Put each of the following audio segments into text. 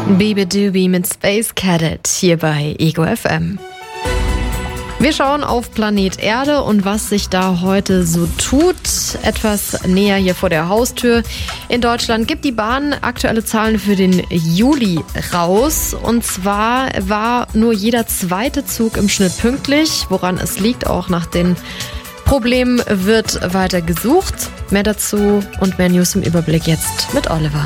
Baby Doobie mit Space Cadet hier bei Ego FM. Wir schauen auf Planet Erde und was sich da heute so tut. Etwas näher hier vor der Haustür. In Deutschland gibt die Bahn aktuelle Zahlen für den Juli raus. Und zwar war nur jeder zweite Zug im Schnitt pünktlich. Woran es liegt, auch nach den Problemen wird weiter gesucht. Mehr dazu und mehr News im Überblick jetzt mit Oliver.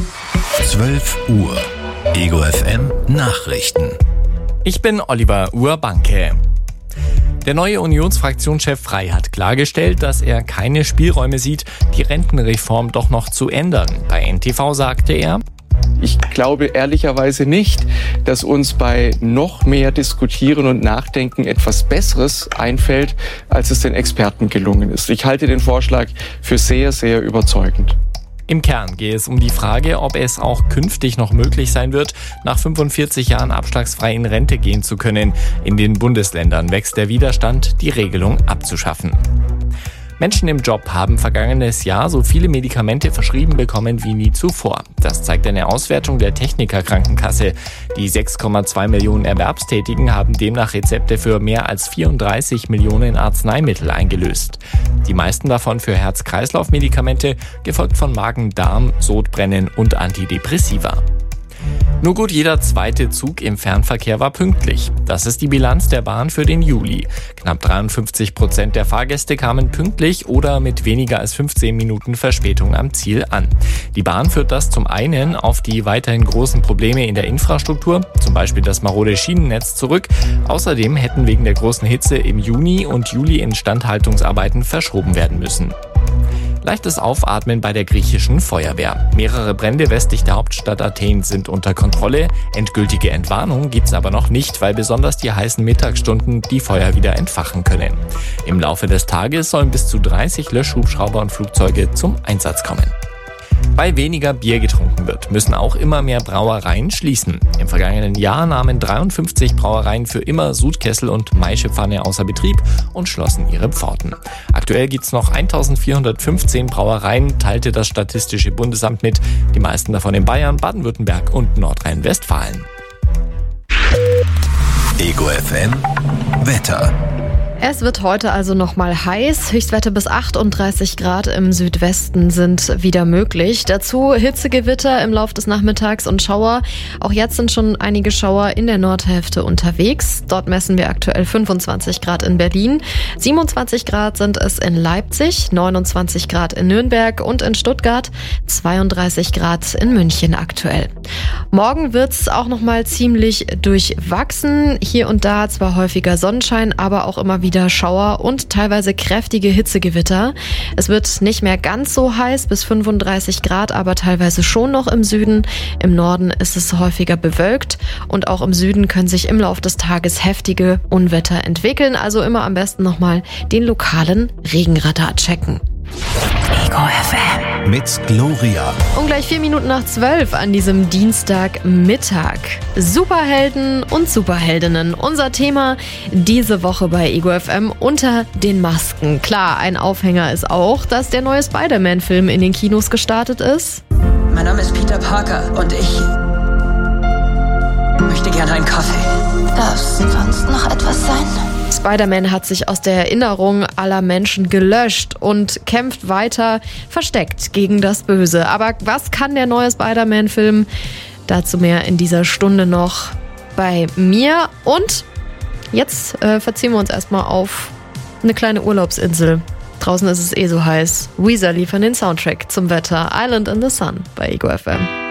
12 Uhr. Ego FM Nachrichten. Ich bin Oliver Urbanke. Der neue Unionsfraktionschef Frey hat klargestellt, dass er keine Spielräume sieht, die Rentenreform doch noch zu ändern. Bei NTV sagte er: Ich glaube ehrlicherweise nicht, dass uns bei noch mehr Diskutieren und Nachdenken etwas Besseres einfällt, als es den Experten gelungen ist. Ich halte den Vorschlag für sehr, sehr überzeugend. Im Kern gehe es um die Frage, ob es auch künftig noch möglich sein wird, nach 45 Jahren abschlagsfrei in Rente gehen zu können. In den Bundesländern wächst der Widerstand, die Regelung abzuschaffen. Menschen im Job haben vergangenes Jahr so viele Medikamente verschrieben bekommen wie nie zuvor. Das zeigt eine Auswertung der Techniker-Krankenkasse. Die 6,2 Millionen Erwerbstätigen haben demnach Rezepte für mehr als 34 Millionen Arzneimittel eingelöst. Die meisten davon für Herz-Kreislauf-Medikamente, gefolgt von Magen-Darm, Sodbrennen und Antidepressiva. Nur gut jeder zweite Zug im Fernverkehr war pünktlich. Das ist die Bilanz der Bahn für den Juli. Knapp 53% der Fahrgäste kamen pünktlich oder mit weniger als 15 Minuten Verspätung am Ziel an. Die Bahn führt das zum einen auf die weiterhin großen Probleme in der Infrastruktur, zum Beispiel das marode Schienennetz, zurück. Außerdem hätten wegen der großen Hitze im Juni und Juli Instandhaltungsarbeiten verschoben werden müssen. Leichtes Aufatmen bei der griechischen Feuerwehr. Mehrere Brände westlich der Hauptstadt Athen sind unter Kontrolle. Endgültige Entwarnung gibt's aber noch nicht, weil besonders die heißen Mittagsstunden die Feuer wieder entfachen können. Im Laufe des Tages sollen bis zu 30 Löschhubschrauber und Flugzeuge zum Einsatz kommen. Weil weniger Bier getrunken wird, müssen auch immer mehr Brauereien schließen. Im vergangenen Jahr nahmen 53 Brauereien für immer Sudkessel und Maischepfanne außer Betrieb und schlossen ihre Pforten. Aktuell gibt's noch 1415 Brauereien, teilte das Statistische Bundesamt mit. Die meisten davon in Bayern, Baden-Württemberg und Nordrhein-Westfalen. Ego FM Wetter. Es wird heute also nochmal heiß. Höchstwerte bis 38 Grad im Südwesten sind wieder möglich. Dazu Hitzegewitter im Laufe des Nachmittags und Schauer. Auch jetzt sind schon einige Schauer in der Nordhälfte unterwegs. Dort messen wir aktuell 25 Grad in Berlin. 27 Grad sind es in Leipzig, 29 Grad in Nürnberg und in Stuttgart, 32 Grad in München aktuell. Morgen wird's auch nochmal ziemlich durchwachsen. Hier und da zwar häufiger Sonnenschein, aber auch immer wieder Schauer und teilweise kräftige Hitzegewitter. Es wird nicht mehr ganz so heiß, bis 35 Grad, aber teilweise schon noch im Süden. Im Norden ist es häufiger bewölkt und auch im Süden können sich im Laufe des Tages heftige Unwetter entwickeln. Also immer am besten nochmal den lokalen Regenradar checken. Ego FM mit Gloria. Und gleich 4 Minuten nach 12 an diesem Dienstagmittag. Superhelden und Superheldinnen. Unser Thema diese Woche bei Ego FM unter den Masken. Klar, ein Aufhänger ist auch, dass der neue Spider-Man-Film in den Kinos gestartet ist. Mein Name ist Peter Parker und ich möchte gerne einen Kaffee. Darf sonst noch etwas sein? Spider-Man hat sich aus der Erinnerung aller Menschen gelöscht und kämpft weiter versteckt gegen das Böse. Aber was kann der neue Spider-Man-Film? Dazu mehr in dieser Stunde noch bei mir. Und jetzt verziehen wir uns erstmal auf eine kleine Urlaubsinsel. Draußen ist es so heiß. Weezer liefern den Soundtrack zum Wetter. Island in the Sun bei Ego FM.